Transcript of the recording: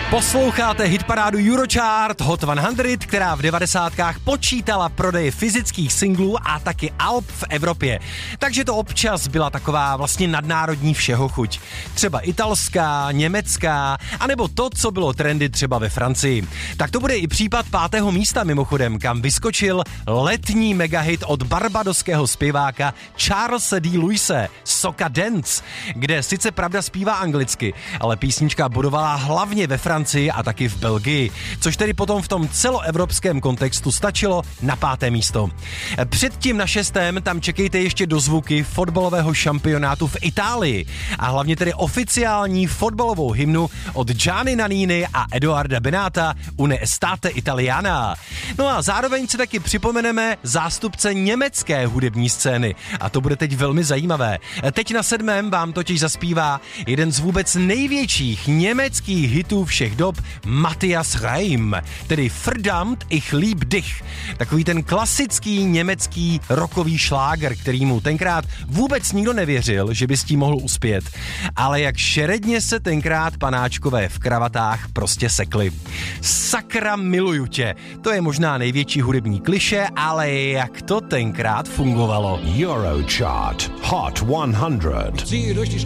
Posloucháte hitparádu Eurochart Hot 100, která v 90kách počítala prodeje fyzických singlů a taky alb v Evropě. Takže to občas byla taková vlastně nadnárodní všeho chuť. Třeba italská, německá, anebo to, co bylo trendy třeba ve Francii. Tak to bude i případ 5. místa mimochodem, kam vyskočil letní megahit od barbadoského zpěváka Charlesa D. Lewise, Soca Dance, kde sice pravda zpívá anglicky, ale písnička budovala hlavně ve Francii a taky v Belgii, což tedy potom v tom celoevropském kontextu stačilo na 5. místo. Předtím na 6. tam čekejte ještě dozvuky fotbalového šampionátu v Itálii a hlavně tedy oficiální fotbalovou hymnu od Gianni Nannini a Edoarda Benata Une Estate Italiana. No a zároveň si taky připomeneme zástupce německé hudební scény a to bude teď velmi zajímavé. Teď na 7. vám totiž zaspívá jeden z vůbec největších německých hitů všech dob, Matthias Reim, tedy Verdammt ich lieb dich. Takový ten klasický německý rockový šláger, kterýmu tenkrát vůbec nikdo nevěřil, že by s tím mohl uspět. Ale jak šeredně se tenkrát panáčkové v kravatách prostě sekli. Sakra miluju tě. To je možná největší hudební klišé, ale jak to tenkrát fungovalo. Eurochart Hot 100.